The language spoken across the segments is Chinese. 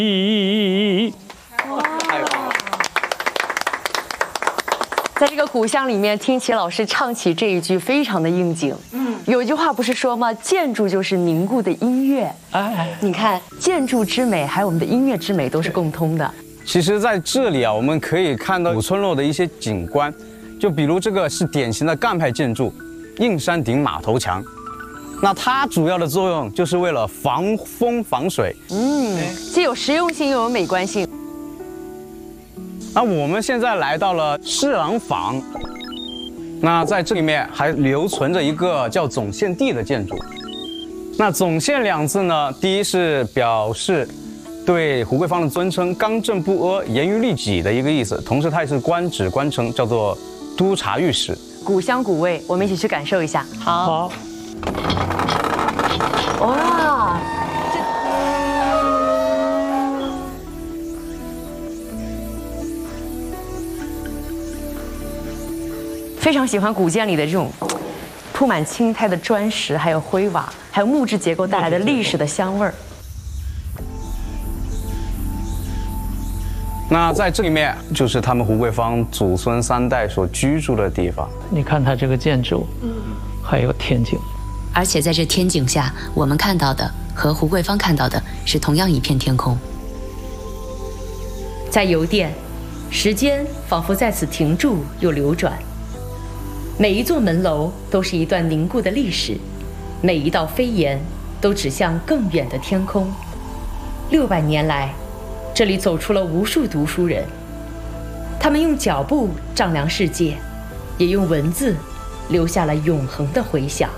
在这个古乡里面，听齐老师唱起这一句，非常的应景。有一句话不是说吗？建筑就是凝固的音乐。你看，建筑之美，还有我们的音乐之美，都是共通的。 其实，在这里啊，我们可以看到古村落的一些景观，就比如这个是典型的赣派建筑，映山顶马头墙。那它主要的作用就是为了防风防水。 既有实用性，又有美观性。 那我们现在来到了侍郎坊，那在这里面还留存着一个叫总宪地的建筑。那总宪两字呢，第一是表示对胡桂芳的尊称，刚正不阿，严于律己的一个意思，同时它也是官职官称，叫做督察御史。 古香古味，我们一起去感受一下。好。哇！非常喜欢古建里的这种铺满青苔的砖石，还有灰瓦，还有木质结构带来的历史的香味儿。 那在这里面就是他们胡桂芳祖孙3代所居住的地方。 你看它这个建筑，还有天井， 而且在这天井下，我们看到的和胡桂芳看到的是同样一片天空。 在邮电，时间仿佛在此停住又流转。每一座门楼都是一段凝固的历史，每一道飞檐都指向更远的天空。600年来，这里走出了无数读书人，他们用脚步丈量世界，也用文字留下了永恒的回响。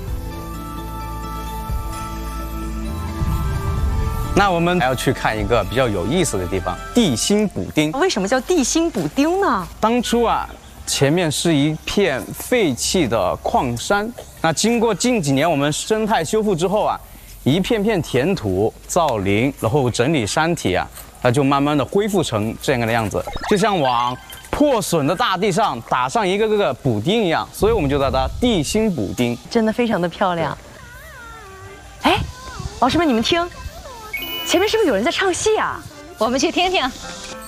那我们还要去看一个比较有意思的地方——地心补丁。 为什么叫地心补丁呢？ 当初啊，前面是一片废弃的矿山，那经过近几年我们生态修复之后啊，一片片填土造林，然后整理山体啊，那就慢慢的恢复成这样的样子，就像往破损的大地上打上一个个补丁一样，所以我们就叫它地心补丁。 真的非常的漂亮。哎，老师们，你们听，前面是不是有人在唱戏啊？ 我们去听听。